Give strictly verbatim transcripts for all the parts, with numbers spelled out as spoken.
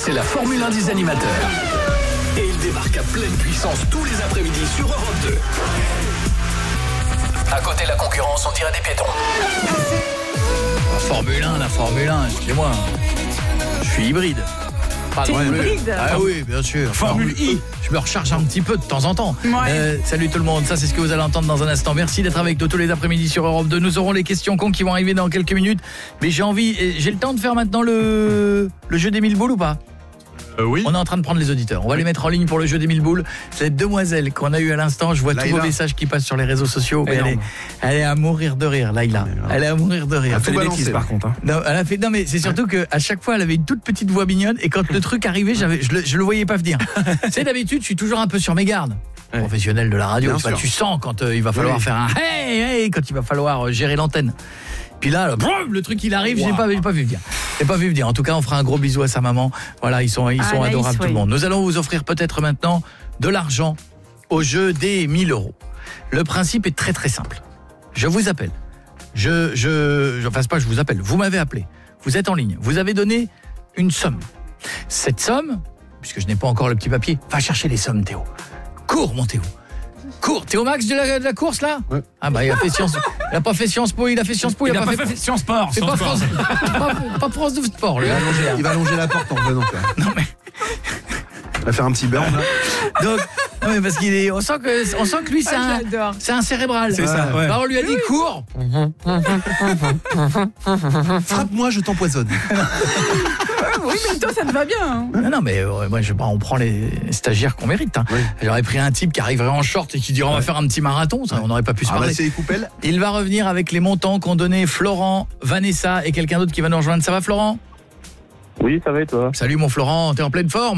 c'est la Formule un des animateurs. Et il débarque à pleine puissance tous les après-midi sur Europe deux. À côté de la concurrence, on dirait des piétons. La Formule un, la Formule un, excusez-moi. Je suis hybride. Pas T'es hybride ? Ah oui, bien sûr. Formule I. Je me recharge un petit peu de temps en temps. Ouais. Euh, salut tout le monde, ça c'est ce que vous allez entendre dans un instant. Merci d'être avec nous tous les après-midi sur Europe deux. Nous aurons les questions cons qui vont arriver dans quelques minutes. Mais j'ai envie, j'ai le temps de faire maintenant le, le jeu des mille boules ou pas ? Euh, oui. On est en train de prendre les auditeurs. On va les mettre en ligne pour le jeu des mille boules. Cette demoiselle qu'on a eue à l'instant, je vois tous vos messages qui passent sur les réseaux sociaux. Mais elle, est, elle est à mourir de rire, Laïla. Elle est à mourir de rire. Elle a fait des bêtises par contre. Hein. Non, elle a fait, non mais c'est surtout qu'à chaque fois elle avait une toute petite voix mignonne et quand le truc arrivait, j'avais, je, le, je le voyais pas venir. Tu sais, d'habitude, je suis toujours un peu sur mes gardes. Ouais. Professionnel de la radio, bah, tu sens quand euh, il va falloir oui. faire un hey hey, quand il va falloir euh, gérer l'antenne. Puis là, le, le truc il arrive, wow. j'ai pas, j'ai pas vu venir. J'ai pas vu venir. En tout cas, on fera un gros bisou à sa maman. Voilà, ils sont, ils ah, sont là, adorables tout le monde. Nous allons vous offrir peut-être maintenant de l'argent au jeu des mille euros. Le principe est très très simple. Je vous appelle. Je, je, je, enfin c'est pas je vous appelle. Vous m'avez appelé. Vous êtes en ligne. Vous avez donné une somme. Cette somme, puisque je n'ai pas encore le petit papier, va chercher les sommes, Théo. Cours, mon Théo. Cours, Théo Max de la, de la course là ouais. Ah bah il a fait Sciences il a pas fait Sciences Po, il a fait Sciences Po, il, il a, a pas, pas fait, fait Sciences Sport, c'est pas France pas, pas France de sport lui. Il va allonger, il va allonger la porte en venant là. Non mais il va faire un petit burn là. Donc non mais parce qu'il est on sent que on sent que lui c'est un c'est un cérébral. C'est ça. Ouais. Alors on lui a dit cours. Frappe-moi, je t'empoisonne. Oui, mais toi, ça te va bien. Hein. Non, non, mais euh, moi, je, bah, on prend les stagiaires qu'on mérite. Hein. Oui. J'aurais pris un type qui arriverait en short et qui dirait on va faire un petit marathon. Ça, on n'aurait pas pu se ah parler. Bah, c'est les coupelles. Il va revenir avec les montants qu'ont donné Florent, Vanessa et quelqu'un d'autre qui va nous rejoindre. Ça va, Florent ? Oui, ça va et toi ? Salut, mon Florent. T'es en pleine forme ?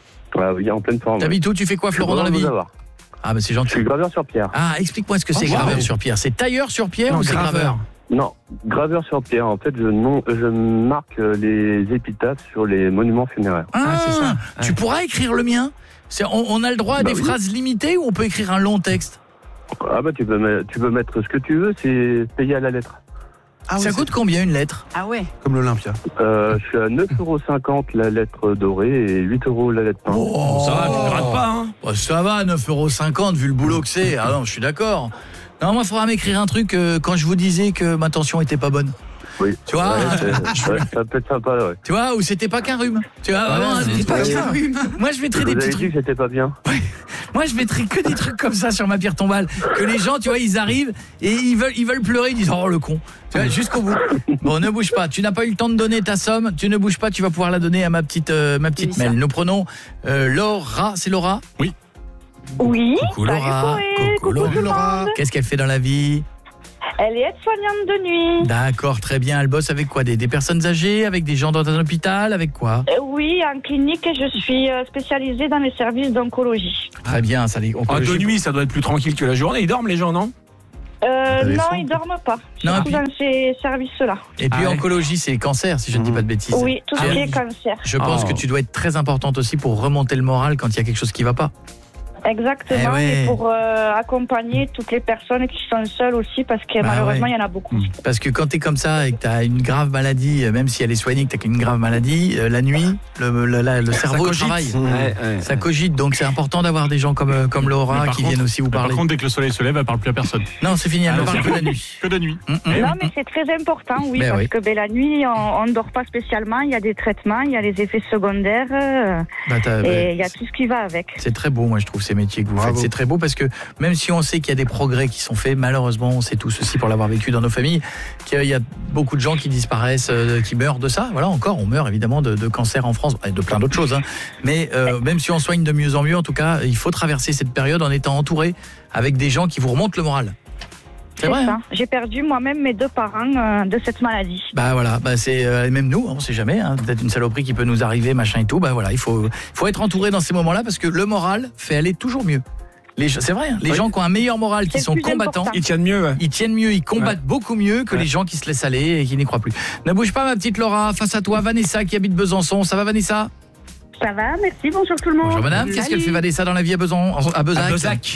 Ah oui, en pleine forme. T'habites où ? Tu fais quoi, Florent, dans la vie ? Ah, bah c'est gentil. Je suis graveur sur pierre. Ah, explique-moi ce que c'est, oh, graveur wow. sur pierre. C'est tailleur sur pierre non, ou c'est graveur, graveur ? Non, graveur sur pierre. En fait, je, non, je marque les épitaphes sur les monuments funéraires. Ah, ah c'est ça. Tu ouais. pourras écrire le mien ? C'est, on, on a le droit à bah des oui. phrases limitées ou on peut écrire un long texte ? Ah bah tu peux, mettre, tu peux mettre ce que tu veux, c'est payé à la lettre. Ah ça oui, coûte c'est... combien une lettre ? Ah ouais. Comme l'Olympia. Euh, je suis à neuf euros cinquante la lettre dorée et huit euros la lettre peinte. Oh, ça va, tu ne rates pas, hein ? Bah, ça va, neuf euros cinquante vu le boulot que c'est. Ah non, je suis d'accord. Non, moi, il faudra m'écrire un truc euh, quand je vous disais que ma tension était pas bonne. Oui. Tu vois, ouais, ouais, ça peut être sympa, ouais. Tu vois, ou c'était pas qu'un rhume. Tu vois, vraiment, ouais, c'était pas qu'un rhume. Moi, je mettrais des petits trucs. Dit que j'étais pas bien. Ouais. Moi, je mettrais que des trucs comme ça sur ma pierre tombale. Que les gens, tu vois, ils arrivent et ils veulent, ils veulent pleurer, ils disent oh le con. Tu vois, jusqu'au bout. Bon, ne bouge pas. Tu n'as pas eu le temps de donner ta somme. Tu ne bouges pas. Tu vas pouvoir la donner à ma petite, euh, ma petite Mel. Nous prenons euh, Laura. C'est Laura ? Oui. Oui. Coucou Laura. Coucou Laura. Laura. Qu'est-ce qu'elle fait dans la vie ? Elle est aide-soignante de nuit. D'accord, très bien. Elle bosse avec quoi ? Des, des personnes âgées ? Avec des gens dans un hôpital ? Avec quoi ? euh, Oui, en clinique, et je suis spécialisée dans les services d'oncologie. Très bien, ça les ah, de nuit, ça doit être plus tranquille que la journée. Ils dorment les gens, non ? euh, Non, ils dorment pas. Non, surtout puis... dans ces services-là. Et puis ah, ouais. oncologie, c'est cancer, si je ne dis pas de bêtises. Oui, tout ce qui est cancer. Je pense oh. que tu dois être très importante aussi pour remonter le moral quand il y a quelque chose qui ne va pas. Exactement, eh ouais. Et pour euh, accompagner toutes les personnes qui sont seules aussi, parce que bah malheureusement, il ouais. y en a beaucoup. Parce que quand tu es comme ça et que tu as une grave maladie, même si elle est soignée, que tu as qu'une grave maladie, euh, la nuit, le, le, la, le cerveau travaille. Ouais, ouais, ça ouais. cogite, donc c'est important d'avoir des gens comme, comme Laura qui contre, viennent aussi vous parler. Par contre, dès que le soleil se lève, elle ne parle plus à personne. Non, c'est fini, elle ne ah, parle que de la nuit. Que de nuit. Mm-hmm. Non, mais c'est très important, oui, mais parce oui. que ben, la nuit, on ne dort pas spécialement, il y a des traitements, il y a les effets secondaires, euh, bah, et il y a tout ce qui va avec. C'est très beau, moi, je trouve, ces métiers que vous Bravo. faites. C'est très beau parce que même si on sait qu'il y a des progrès qui sont faits, malheureusement, on sait tous aussi pour l'avoir vécu dans nos familles, qu'il y a beaucoup de gens qui disparaissent, euh, qui meurent de ça. Voilà, encore, on meurt évidemment de, de cancer en France, et de plein d'autres choses. Hein. Mais euh, même si on soigne de mieux en mieux, en tout cas, il faut traverser cette période en étant entouré avec des gens qui vous remontent le moral. C'est, c'est vrai. Ça. Hein. J'ai perdu moi-même mes deux parents euh, de cette maladie. Bah voilà, bah c'est euh, même nous, on sait jamais. Hein, peut-être une saloperie qui peut nous arriver, machin et tout. Bah voilà, il faut, faut être entouré dans ces moments-là parce que le moral fait aller toujours mieux. Les, c'est vrai, hein, les oui. gens qui ont un meilleur moral, qui c'est sont combattants, important. ils tiennent mieux. Ouais. Ils tiennent mieux, ils combattent ouais. beaucoup mieux que ouais. les gens qui se laissent aller et qui n'y croient plus. Ne bouge pas, ma petite Laura. Face à toi, Vanessa qui habite Besançon. Ça va, Vanessa ? Ça va, merci, bonjour tout le monde. Bonjour madame, qu'est-ce qu'elle fait Vanessa dans la vie à Besançon, à Bezac, à Bezac.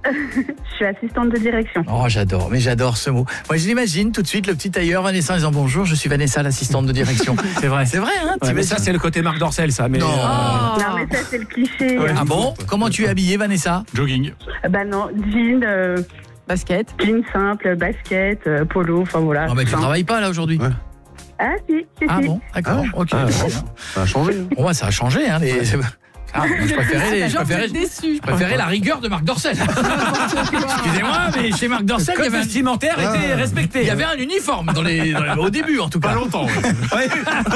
Je suis assistante de direction. Oh j'adore, mais j'adore ce mot. Moi je l'imagine tout de suite le petit tailleur Vanessa en disant bonjour, je suis Vanessa l'assistante de direction. C'est vrai. C'est vrai hein. Ouais, mais ça c'est le côté Marc Dorcel ça. Mais non. Euh... non mais ça c'est le cliché. Ouais. Ah bon? Comment tu es habillée Vanessa? Jogging. Bah non, jean, euh, basket, jean simple, basket, euh, polo, enfin voilà. Non mais tu enfin... travailles pas là aujourd'hui? Ouais. Ah si, si, ah si. bon, d'accord, ah, ok. Ah, ça a changé. Hein. Bon, ouais, ça a changé, hein. Les... Ah, je préférais, je préférais, déçu. je préférais la rigueur de Marc Dorcel. Excusez-moi, mais chez Marc Dorcel, il y avait un vestimentaire ah. était respecté. Il y avait un uniforme dans les, dans les au début en tout cas. Pas longtemps. Ouais.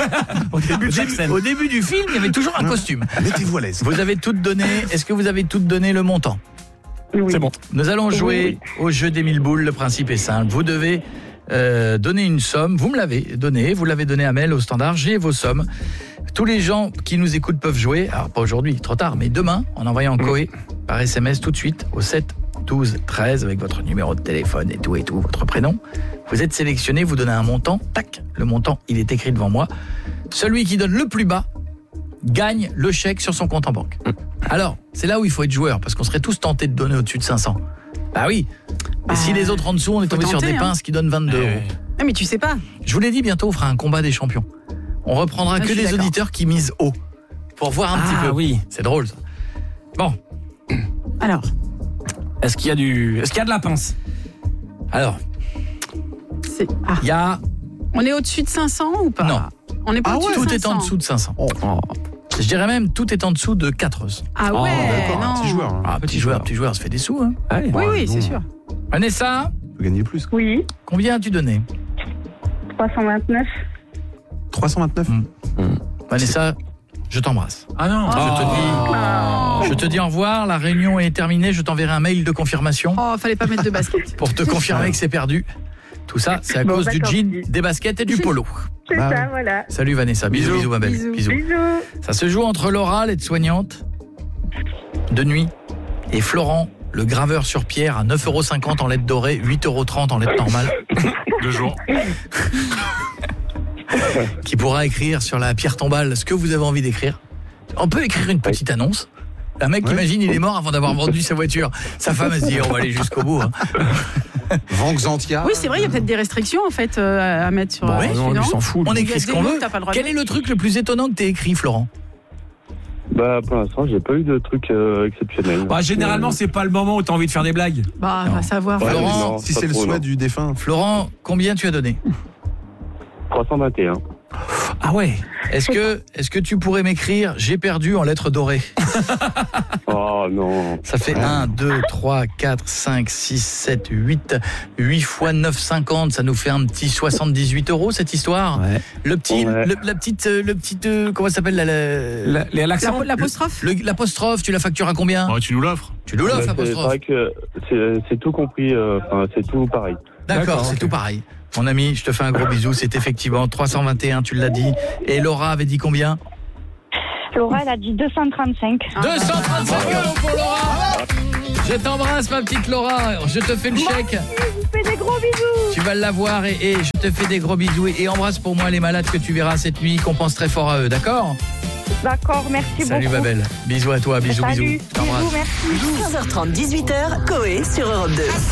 au, début, au, début, au début du film, il y avait toujours un costume. Mettez-vous à l'aise. Vous avez toutes donné. Est-ce que vous avez toutes donné le montant? Oui. C'est bon. Nous allons jouer oui. au jeu des mille boules. Le principe est simple. Vous devez Euh, donner une somme, vous me l'avez donné, vous l'avez donné à Mel au standard, j'ai vos sommes. Tous les gens qui nous écoutent peuvent jouer, alors pas aujourd'hui, trop tard, mais demain, en envoyant mmh. Coé par S M S tout de suite au sept douze treize avec votre numéro de téléphone et tout et tout, votre prénom. Vous êtes sélectionné, vous donnez un montant, tac, le montant, il est écrit devant moi. Celui qui donne le plus bas gagne le chèque sur son compte en banque. Mmh. Alors, c'est là où il faut être joueur, parce qu'on serait tous tentés de donner au-dessus de cinq cents. Bah oui. Et ah, si les autres en dessous, on est tombé sur des hein. pinces qui donnent vingt-deux euros. Ah mais tu sais pas. Je vous l'ai dit, bientôt on fera un combat des champions. On reprendra ah, que les d'accord. auditeurs qui misent haut. Pour voir un ah, petit peu. Oui. C'est drôle ça. Bon. Alors. Est-ce qu'il y a du est-ce qu'il y a de la pince? Alors. C'est ah. Il y a On est au-dessus de cinq cents ou pas? Non. On est pas ah au-dessus ouais. de Tout cinq cents. est en dessous de cinq cents. Oh. Oh. Je dirais même tout est en dessous de quatre. Ah ouais, oh, non. Petit joueur. Hein. Ah, petit joueur, petit joueur, ça fait des sous hein. Ah, oui, oui, c'est sûr. Vanessa, tu peux gagner plus. Oui. Combien as-tu donné? trois cent vingt-neuf. trois cent vingt-neuf. Mmh. Mmh. Vanessa, je t'embrasse. Ah non. Je te dis oh. Je te dis au revoir, la réunion est terminée, je t'enverrai un mail de confirmation. Oh, fallait pas mettre de basket. Pour te confirmer que c'est perdu. Tout ça, c'est à bon, cause du jean, des baskets et du polo. C'est bah, ça, voilà. Salut Vanessa, bisous, bisous, ma belle. Bisous. Bisous. Bisous. Ça se joue entre Laura, l'aide-soignante de nuit, et Florent, le graveur sur pierre à neuf euros cinquante en lettres dorées, huit euros trente en lettres normales. Deux jours. Qui pourra écrire sur la pierre tombale ce que vous avez envie d'écrire. On peut écrire une petite annonce. Un mec, ouais. imagine, il est mort avant d'avoir vendu sa voiture. Sa femme, elle se dit, on va aller jusqu'au bout. Hein. Vanxantia. Oui, c'est vrai, il y a peut-être des restrictions en fait euh, à mettre sur. Bon, ouais, non, on s'en fout. On écrit ce qu'on veut. Quel de... est le truc le plus étonnant que t'aies écrit, Florent? Bah, pour l'instant, j'ai pas eu de truc euh, exceptionnel. Bah, généralement, c'est pas le moment où t'as envie de faire des blagues. Bah, on va savoir. Ouais, Florent, non, si c'est le trop, souhait non. du défunt. Florent, combien tu as donné? trois cent vingt et un. Ah ouais. Est-ce que, est-ce que tu pourrais m'écrire j'ai perdu en lettres dorées? Oh non. Ça fait un, deux, trois, quatre, cinq, six, sept, huit. huit fois neuf virgule cinquante, ça nous fait un petit soixante-dix-huit euros cette histoire. Ouais. Le petit, ouais. le, la petite, le petit, euh, comment ça s'appelle la, la, la, l'accent, l'apostrophe le, L'apostrophe, tu la factures à combien? Oh, tu nous l'offres. Tu nous l'offres, bah, l'apostrophe. C'est vrai que c'est, c'est tout compris, euh, c'est tout pareil. D'accord, D'accord, c'est okay. tout pareil. Mon ami, je te fais un gros bisou, c'est effectivement trois cent vingt et un, tu l'as dit. Et Laura avait dit combien? Laura, elle a dit deux cent trente-cinq. deux cent trente-cinq euros pour Laura. Je t'embrasse, ma petite Laura. Je te fais le moi chèque. Aussi, je vous fais des gros bisous. Tu vas l'avoir et, et je te fais des gros bisous. Et embrasse pour moi les malades que tu verras cette nuit, qu'on pense très fort à eux, d'accord? D'accord, merci Salut, beaucoup. Salut ma belle. Bisous à toi, bisous, Salut. bisous. Je t'embrasse. Bisous, merci. quinze heures trente, dix-huit heures, Coé sur Europe deux.